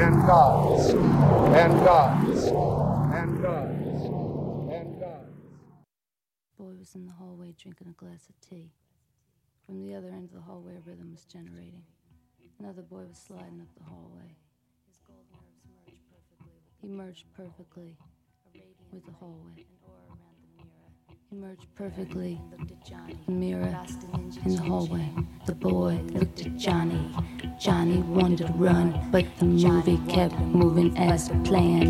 and gods and gods and gods and gods. Boy was in the hallway drinking a glass of tea. From the other end of the hallway, a rhythm was generating. Another boy was sliding up the hallway. His gold nerves merged perfectly with the hallway. He merged perfectly in the mirror in the hallway. The boy looked at Johnny. Johnny wanted to run, but the movie kept moving as planned.